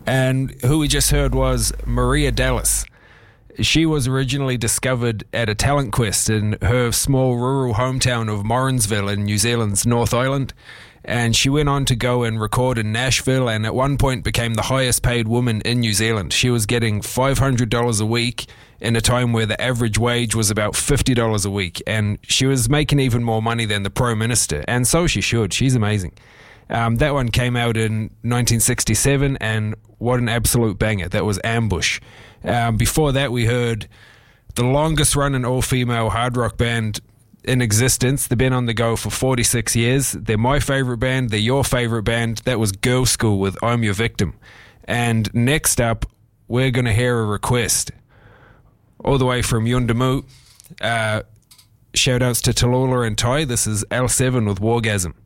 And who we just heard was Maria Dallas. She was originally discovered at a talent quest in her small rural hometown of Morrinsville in New Zealand's North Island. And she went on to go and record in Nashville, and at one point became the highest paid woman in New Zealand. She was getting $500 a week in a time where the average wage was about $50 a week. And she was making even more money than the Prime Minister. And so she should. She's amazing. That one came out in 1967, and what an absolute banger. That was Ambush. Before that, we heard the longest running all-female hard rock band in existence. They've been on the go for 46 years. They're my favourite band. They're your favourite band. That was Girl School with I'm Your Victim. And next up, we're going to hear a request all the way from Yundamu. Shout outs to Tallulah and Ty. This is L7 with Wargasm.